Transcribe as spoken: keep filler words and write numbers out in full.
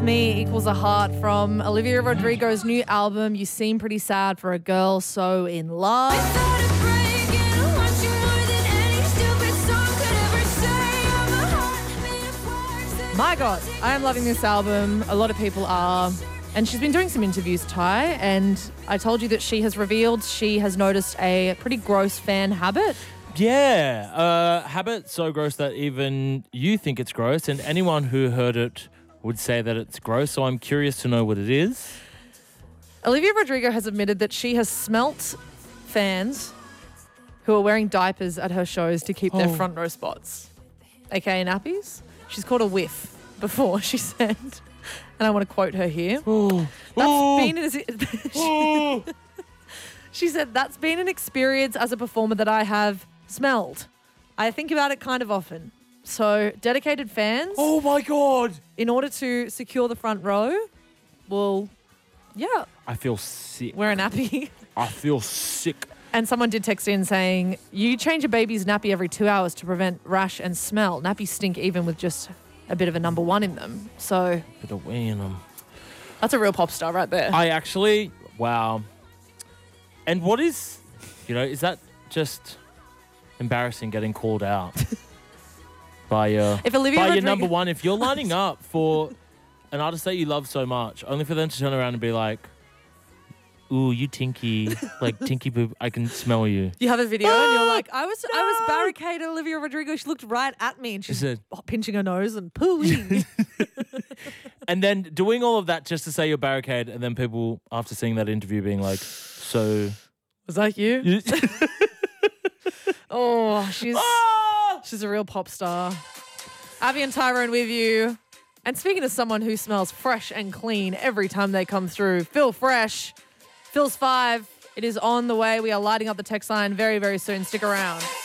Me equals a heart from Olivia Rodrigo's new album, You Seem Pretty Sad for a Girl So in Love. My God, I am loving this album. A lot of people are. And she's been doing some interviews, Ty, and I told you that she has revealed she has noticed a pretty gross fan habit. Yeah, uh, habit so gross that even you think it's gross, and anyone who heard it would say that it's gross, so I'm curious to know what it is. Olivia Rodrigo has admitted that she has smelt fans who are wearing diapers at her shows to keep their Oh. front row spots, aka nappies. She's called a whiff before, she said, and I want to quote her here. Oh. That's Oh. been an, Oh. she said, that's been an experience as a performer that I have smelled. I think about it kind of often. So dedicated fans, Oh my God. in order to secure the front row, will, yeah, I feel sick. wear a nappy. I feel sick. And someone did text in saying, you change a baby's nappy every two hours to prevent rash and smell. Nappies stink even with just a bit of a number one in them. So Bit of wee in them. that's a real pop star right there. I actually, wow. And what is, you know, is that just embarrassing getting called out by your, If Olivia by your Rodrigo- number one? If you're lining up for an artist that you love so much, only for them to turn around and be like, ooh, you tinky, like tinky boob, I can smell you. You have a video and you're like, I was I was No. barricaded Olivia Rodrigo. She looked right at me and she's She said- pinching her nose and pooing. And then doing all of that just to say you're barricade, and then people, after seeing that interview, being like, so... Was that you? Oh, she's Ah! she's a real pop star. Abby and Tyrone with you. And speaking of someone who smells fresh and clean every time they come through, Phil Fresh, Phil's five. It is on the way. We are lighting up the text line very, very soon. Stick around.